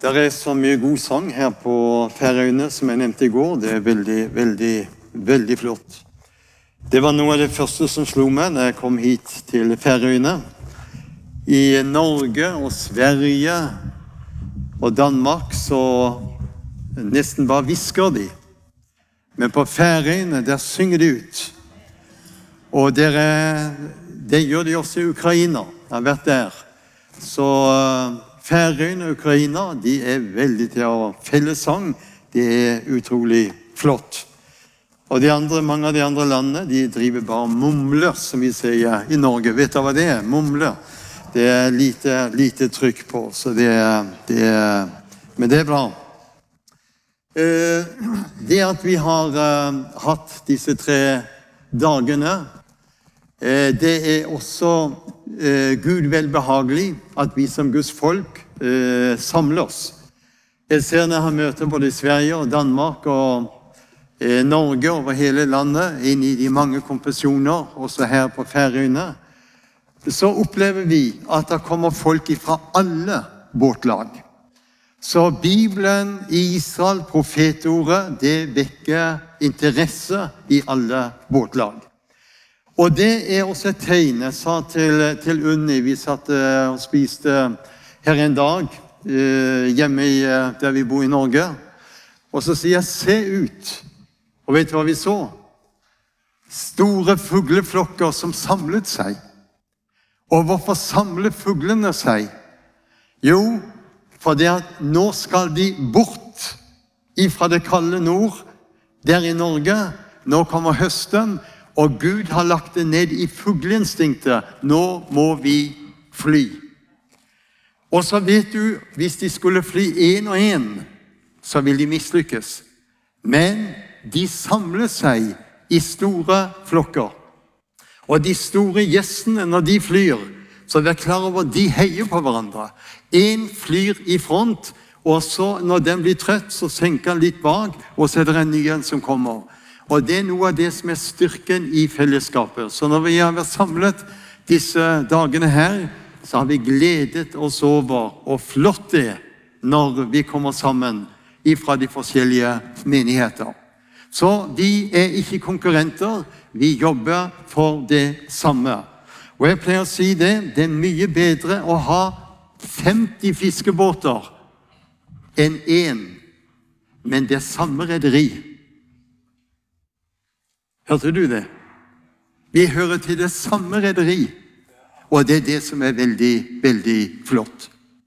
Det så mye god sang her på Færøyene, som jeg nevnte i går. Det veldig flott. Det var noe av det første som slo meg når jeg kom hit til Færøyene. I Norge og Sverige og Danmark så nesten bare visker de. Men på Færøyene, der synger de ut. Og det gjør de også i Ukraina. Jeg har vært der. Så Færøyene og Ukraina, de veldig til å felle sang. Det utrolig flott. Og mange av de andre landene, de driver bare mumler, som vi sier i Norge. Vet du hva det er? Mumler. Det lite trykk på, så men det bra. Det at vi har hatt disse 3 dagene, det også Gud velbehagelig at vi som Guds folk samler oss. Jeg ser når jeg møter både Sverige og Danmark og Norge over hele landet, inn i de mange konfesjoner, også her på Færøyene, så opplever vi at det kommer folk fra alle båtlag. Så Bibelen, Israel, profetordet, det vekker interesse i alle båtlag. Og det også et tegn. Jeg sa til Unni, vi satt og spiste her en dag, hjemme der vi bor i Norge, og så sier jeg, se ut. Og vet du hva vi så? Store fugleflokker som samlet seg. Og hvorfor samler fuglene seg? Jo, fordi at nå skal de bort ifra det kalde nord, der i Norge. Nå kommer høsten, og Gud har lagt det ned i fugleinstinktet. Nå må vi fly. Og så vet du, hvis de skulle fly en og en, så vil de mislykkes. Men de samler seg i store flokker. Og de store gjestene, når de flyr, så vær klar over at de heier på hverandre. En flyr i front, og så når den blir trøtt, så senker den litt bak, og så det en ny en som kommer. Og det noe av det som styrken i fellesskapet. Så når vi har vært samlet disse dagene her, så har vi gledet oss over, og flott det, når vi kommer sammen fra de forskjellige menigheter. Så vi ikke konkurrenter, vi jobber for det samme. Og jeg pleier å si det mye bedre å ha 50 fiskebåter enn 1, men det samme rederi. Hørte du det? Vi hører til det samme rederi, og det det som veldig flott.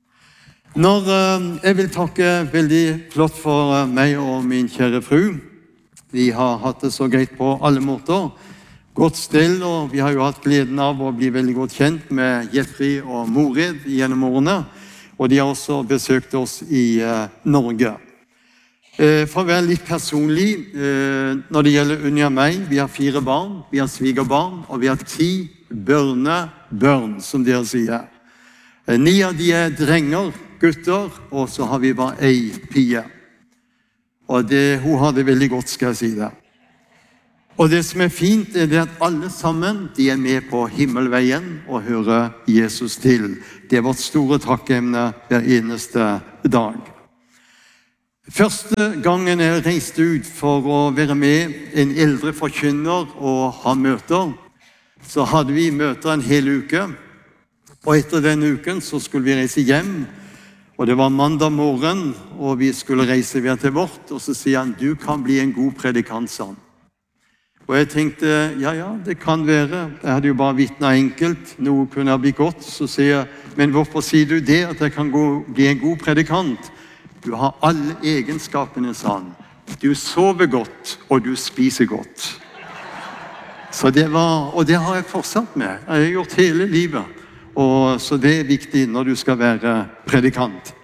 Jeg vil takke veldig flott for meg og min kjære fru. Vi har hatt det så greit på alle måter. Godt stell, og vi har jo hatt gleden av å bli veldig godt kjent med Jeffrey og Morid gjennom årene, og de har også besøkt oss i Norge. For å være litt personlig, når det gjelder Unni og meg, vi har 4 barn, vi har svigerbarn, og vi har 10 børn, som dere sier. 9 av de drenger, gutter, og så har vi bare en pige. Og hun har det veldig godt, skal jeg si det. Og det som fint, det at alle sammen, de med på himmelveien og hører Jesus til. Det vårt store takkemne hver eneste dag. Første gangen jeg reiste ut for å være med en eldre forkynner og ha møter, så hadde vi møter en hel uke. Og etter den uken så skulle vi reise hjem, og det var mandag morgen, og vi skulle reise hver til vårt, og så sier han, du kan bli en god predikant, sa han. Og jeg tenkte, ja, det kan være. Jeg hadde jo bare vittnet enkelt, noe kunne ha blitt godt. Så sier jeg, men hvorfor sier du det, at jeg kan bli en god predikant? Du har alle egenskapene, sa han. Du sover godt, og du spiser godt. Så og det har jeg fortsatt med. Jeg har gjort hele livet. Så det viktig når du skal være predikant.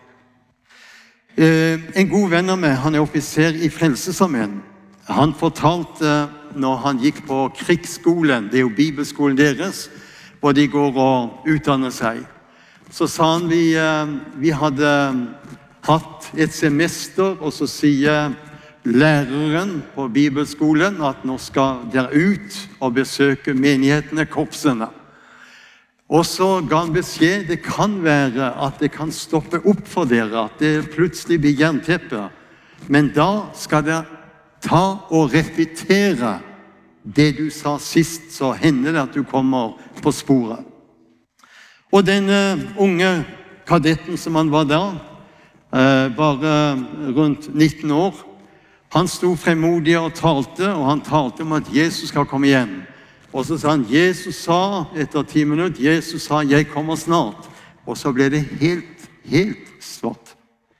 En god venn av meg, han offiser i Frelsesarmeen. Han fortalte når han gikk på krigsskolen, det jo bibelskolen deres, hvor de går og utdanner seg. Så sa han vi hadde hatt et semester, og så sier læreren på bibelskolen at nå skal dere ut og besøke menighetene, korpsene. Og så ga han beskjed, det kan være at det kan stoppe opp for dere, at det plutselig blir jernteppe. Men da skal dere ta og repetere det du sa sist, så hender det at du kommer på sporet. Og denne unge kadetten som han var da, bare rundt 19 år, han sto fremodig og han talte om at Jesus skal komme hjem. Og så sa han, Jesus sa, etter 10 minutter, Jesus sa, jeg kommer snart. Og så ble det helt svart.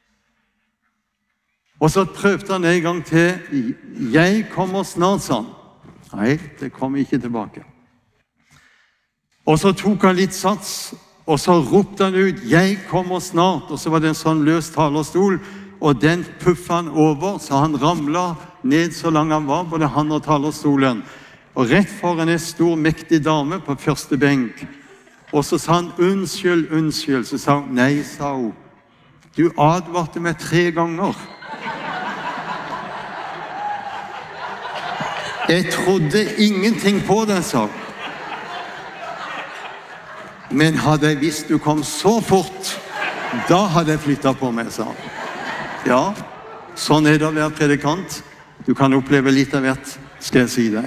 Og så prøvde han en gang til, jeg kommer snart, sa han. Nei, det kom ikke tilbake. Og så tok han litt sats, og så ropte han ut, jeg kommer snart. Og så var det en sånn løs talerstol, og den puffet han over, så han ramlet ned så lang han var, både han og talerstolen. Og rett foran en stor, mektig dame på første benk. Og så sa han, unnskyld. Så sa hun, nei, sa hun, du advarte meg 3 ganger. Jeg trodde ingenting på det, sa hun. Men hadde jeg visst du kom så fort, da hadde jeg flyttet på meg, sa han. Ja, sånn det å være predikant. Du kan oppleve litt av hvert, skal jeg si deg.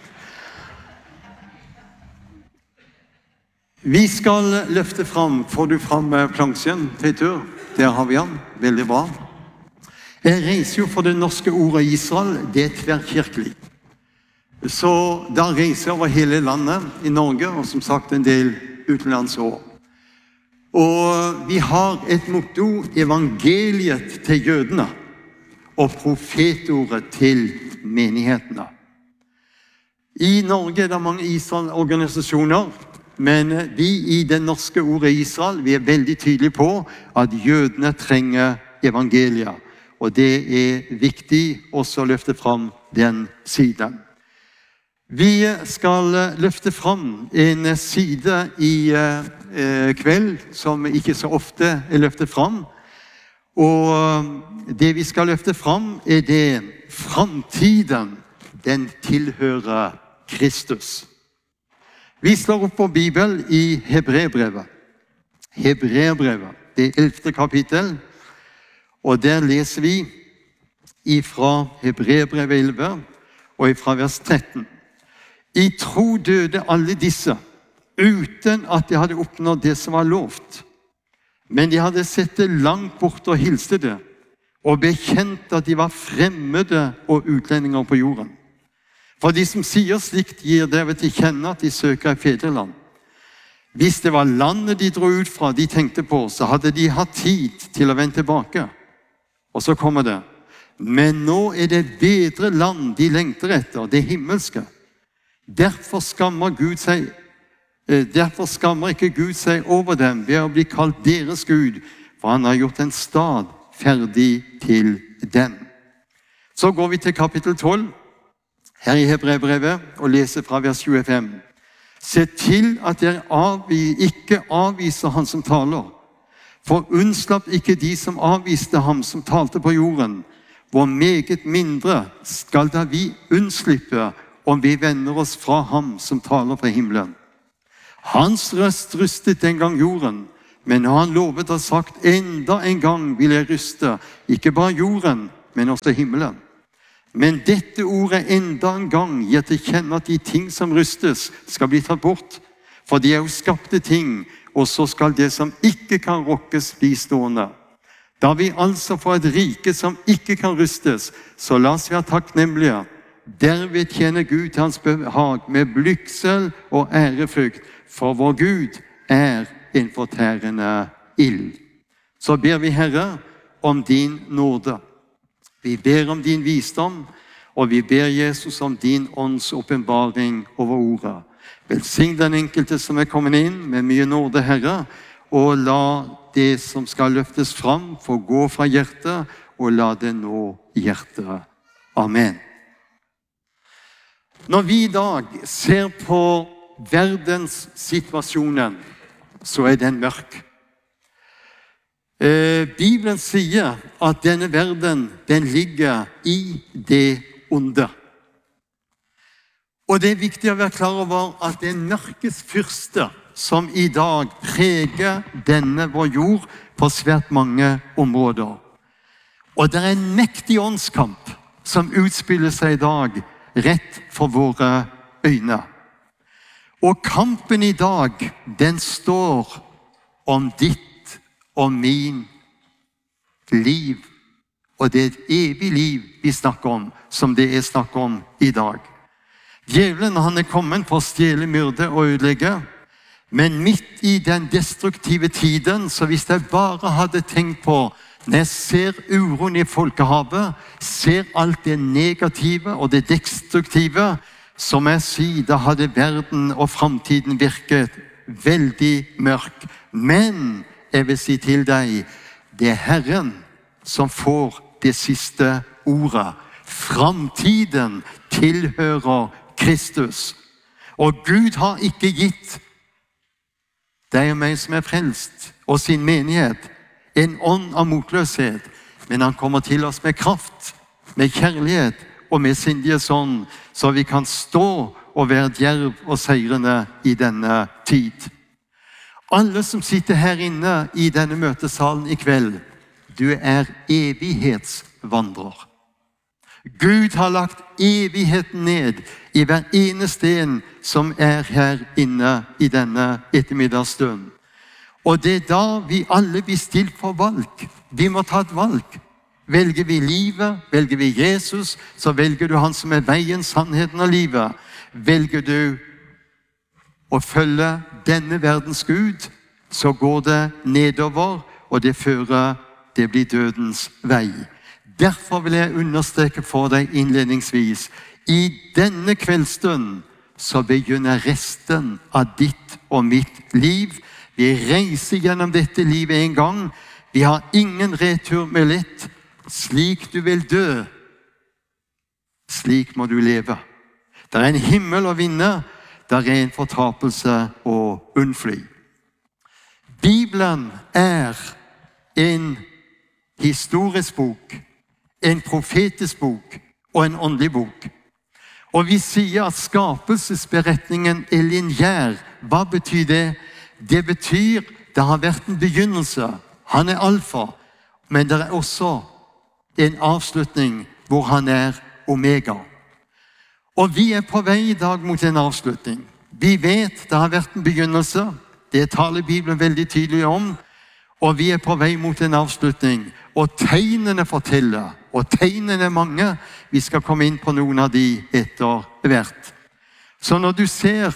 Vi skal løfte fram. Får du fram plansjen, Teitur? Der har vi han. Veldig bra. Jeg reiser jo for det norske ordet Israel. Det er tverrkirkelig. Så da reiser jeg over hele landet i Norge, og som sagt en del utenlandsår. Og vi har et motto, evangeliet til jødene, og profetordet til menighetene. I Norge er det mange Israel-organisasjoner, men vi i det norske ordet Israel, vi er veldig tydelige på at jødene trenger evangeliet. Og det er viktig også å løfte fram den siden. Vi skal løfte fram en side i kveld som ikke så ofte er løftet fram. Og det vi skal løfte fram er det framtiden, den tilhører Kristus. Vi slår opp på Bibelen i Hebreerbrevet. Hebreerbrevet, det 11. kapittel. Og der leser vi fra Hebreerbrevet 11 og fra vers 13. I tro døde alle disse, uten at de hadde oppnådd det som var lovt. Men de hadde sett det langt bort og hilste det, og bekjent at de var fremmede og utlendinger på jorden. For de som sier slikt, gir derved til kjenne at de søker et fedreland. Hvis det var landet de dro ut fra, de tenkte på, så hadde de hatt tid til å vende tilbake. Og så kommer det. Men nå er det bedre land de lengter etter, det himmelske. Derfor skammer ikke Gud seg over dem ved å bli kalt deres Gud, for han har gjort en stad ferdig til dem. Så går vi til kapittel 12, her i Hebreerbrevet, og leser fra vers 25. Se til at dere ikke avviser han som taler, for unnslapp ikke de som avviste ham som talte på jorden, hvor meget mindre skal da vi unnslippe om vi vender oss fra ham som taler fra himmelen. Hans røst rystet en gang jorden, men når han lovet og sagt, enda en gang vil jeg ryste, ikke bare jorden, men også himmelen. Men dette ordet enda en gang gir til kjenne at de ting som rystes skal bli tatt bort, for de er jo skapte ting, og så skal det som ikke kan rokkes bli stående. Da vi altså får et rike som ikke kan rystes, så la oss være takknemlige. Derved tjener Gud til hans behag med blygsel og ærefrykt, for vår Gud er en fortærende ild. Så ber vi, Herre, om din nåde. Vi ber om din visdom, og vi ber Jesus om din ånds åpenbaring over ordet. Velsign den enkelte som er kommet inn med mye nåde, Herre, og la det som skal løftes fram få gå fra hjertet, og la det nå hjertet. Amen. Når vi i dag ser på verdenssituasjonen, så er den mørk. Bibelen sier at denne verden, den ligger i det onde. Og det er viktig å være klar over at det er mørkets fyrste som i dag preger denne vår jord på svært mange områder. Og det en mektig åndskamp som utspiller seg i dag rett for våre øyne. Og kampen i dag, den står om ditt og min liv. Og det et evig liv vi snakker om, som det snakk om i dag. Djevelen han kommet for å stjele, myrde og ødelegge. Men midt i den destruktive tiden, så hvis jeg bare hadde tenkt på, når jeg ser uroen i folkehavet, ser alt det negative og det destruktive, som jeg sier, da hadde verden og fremtiden virket veldig mørk. Men jeg vil si til deg, det Herren som får det siste ordet. Fremtiden tilhører Kristus. Og Gud har ikke gitt deg og meg som frelst, og sin menighet, en ånd av motløshet, men han kommer til oss med kraft, med kjærlighet og med sindighets ånd, så vi kan stå og være djerv og seirende i denne tid. Alle som sitter her inne i denne møtesalen i kveld, du evighetsvandrer. Gud har lagt evigheten ned i hver eneste en som her inne i denne ettermiddagsstund. Og det da vi alle blir stilt for valg. Vi må ta et valg. Velger vi livet, velger vi Jesus, så velger du han som veien, sannheten og livet. Velger du å følge denne verdens Gud, så går det nedover, og det fører, det blir dødens vei. Derfor vil jeg understreke for deg innledningsvis, i denne kveldstund så begynner resten av ditt og mitt liv. Vi reiser gjennom dette livet en gang. Vi har ingen retur med lett. Slik du vil dø, slik må du leve. Det en himmel å vinne, det en fortapelse å unnfly. Bibelen en historisk bok, en profetisk bok og en åndelig bok. Og vi sier at skapelsesberetningen lineær. Hva betyr det? Det betyr det har vært en begynnelse. Han alfa, men det også en avslutning hvor han omega. Og vi på vei i dag mot en avslutning. Vi vet det har vært en begynnelse. Det taler Bibelen veldig tydelig om. Og vi på vei mot en avslutning. Og tegnene forteller, og tegnene mange. Vi skal komme inn på noen av de etter hvert. Så når du ser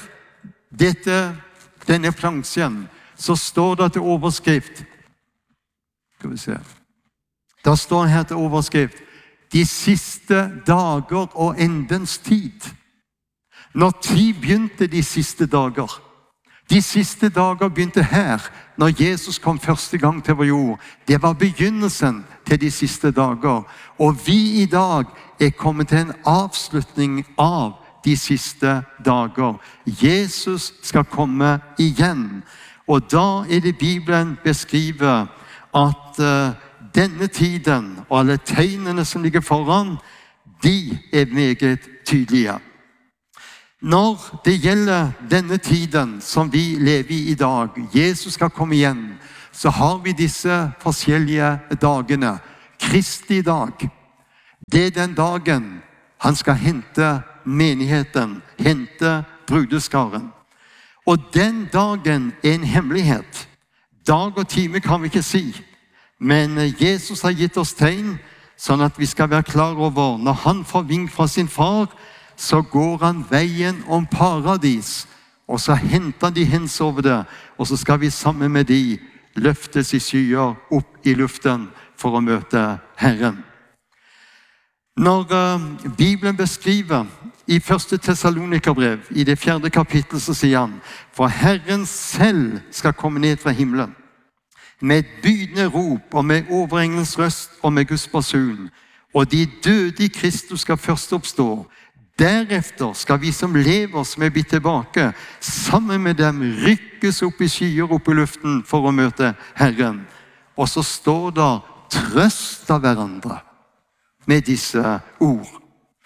denne plansjen, så står det til overskrift. Skal vi se. Da står her til overskrift. De siste dager og endens tid. Når tid begynte de siste dager? De siste dager begynte her, når Jesus kom første gang til vår jord. Det var begynnelsen til de siste dager. Og vi i dag kommet til en avslutning av de siste dager. Jesus skal komme igjen. Og da det Bibelen beskriver at denne tiden og alle tegnene som ligger foran, de meget tydelige. Når det gjelder denne tiden som vi lever i dag, Jesus skal komme igjen, så har vi disse forskjellige dagene. Kristi dag, det den dagen han skal hente menigheten, hente brudeskaren. Og den dagen en hemmelighet. Dag og time kan vi ikke si, men Jesus har gitt oss tegn, sånn at vi skal være klar over, når han får vink fra sin far, så går han veien om paradis, og så henter de hens over det, og så skal vi sammen med de løftes i skyer opp i luften for å møte Herren. Når Bibelen beskriver i 1. Tessalonikerbrev, i det 4. kapittel, så sier han, for Herren selv skal komme ned fra himmelen, med et bydende rop, og med overenglens røst, og med Guds basun, og de døde i Kristus skal først oppstå. Derefter skal vi som lever, som blitt tilbake, sammen med dem rykkes opp i skyer, opp i luften, for å møte Herren. Og så står det, trøst av hverandre med disse ord.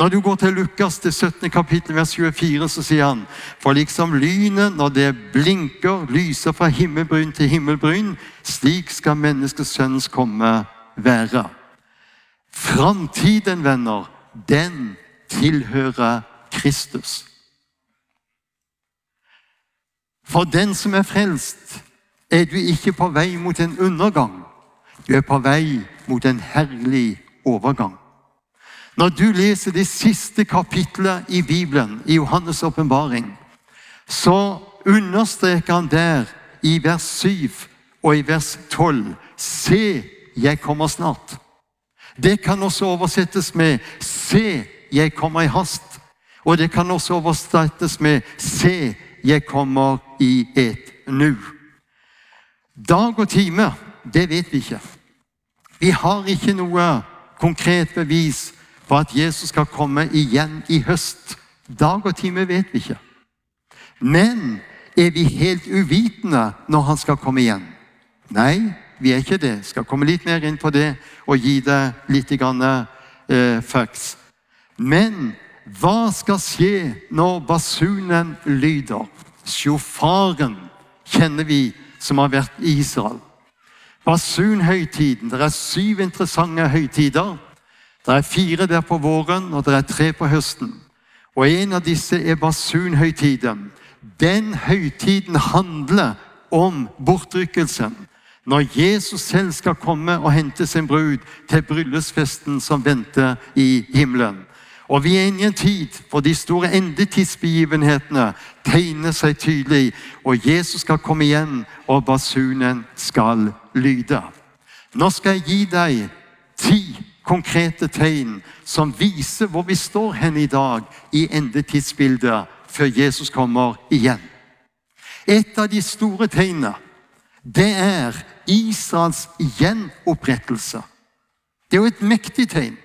Når du går til Lukas, det 17. kapittel, vers 24, så sier han, for liksom lynet, når det blinker, lyser fra himmelbryn til himmelbryn, slik skal menneskesønnens komme være. Framtiden, venner, den tilhører Kristus. For den som frelst, du ikke på vei mot en undergang. Du på vei mot en herlig overgang. Når du leser det siste kapitlet i Bibelen, i Johannes åpenbaring, så understreker han der i vers 7 og i vers 12, se, jeg kommer snart. Det kan også oversettes med, se, jeg kommer i hast. Og det kan også oversettes med, se, jeg kommer i et nu. Dag og time, det vet vi ikke. Vi har ikke noe konkret bevis på at Jesus skal komme igjen i høst. Dag og time vet vi ikke. Men vi helt uvitende når han skal komme igjen? Nei, vi ikke det. Jeg skal komme litt mer inn på det og gi det litt facts. Men hva skal skje når basunen lyder? Sjofaren kjenner vi som har vært i Israel. Basunhøytiden, det 7 interessante høytider. Det 4 der på våren, og det 3 på høsten. Og en av disse basunhøytiden. Den høytiden handler om bortrykkelsen. Når Jesus selv skal komme og hente sin brud til bryllupsfesten som venter i himmelen. Og vi inne i en tid hvor de store endetidsbegivenhetene tegner seg tydelig, og Jesus skal komme igjen, og basunen skal lyde. Nå skal jeg gi deg 10 konkrete tegn som viser hvor vi står hen i dag i endetidsbildet før Jesus kommer igjen. Et av de store tegnene, det Israels gjenopprettelse. Det jo et mektig tegn.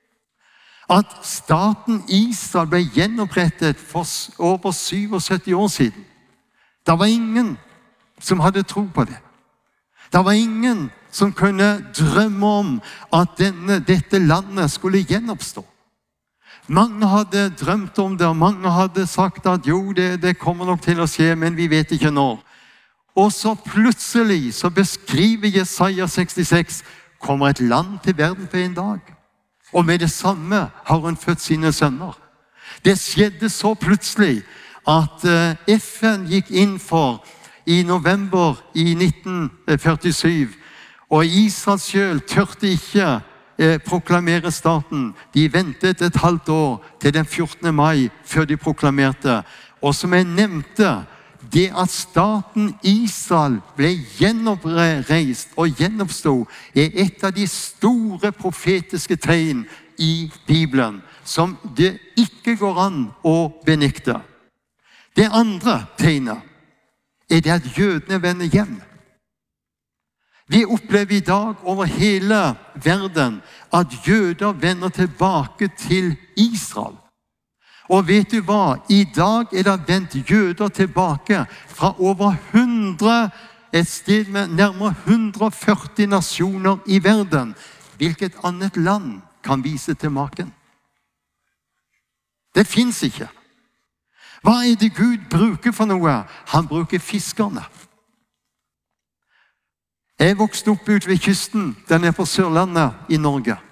At staten Israel ble gjenopprettet for over 77 år siden. Det var ingen som hadde tro på det. Det var ingen som kunne drømme om at dette landet skulle gjenoppstå. Mange hadde drømt om det, og mange hadde sagt at jo, det kommer nok til å skje, men vi vet ikke når. Og så plutselig så beskriver Jesaja 66, kommer et land til verden på en dag. Og med det samme har hun født sine sønner. Det skjedde så plutselig at FN gikk inn for i november i 1947, og Israel selv tørte ikke proklamere staten. De ventet et halvt år til den 14. mai før de proklamerte. Og som jeg nevnte, det at staten Israel ble gjenoppreist og gjenoppstod, et av de store profetiske tegn i Bibelen, som det ikke går an å benekte. Det andre tegnet det at jødene vender hjem. Vi opplever i dag over hele verden at jøder vender tilbake til Israel. Og vet du hva? I dag det vendt jøder tilbake fra over 100, et sted med nærmere 140 nasjoner i verden. Hvilket annet land kan vise til maken? Det finnes ikke. Hva det Gud bruker for noe? Han bruker fiskerne. Jeg vokste opp ut ved kysten, den på Sørlandet i Norge.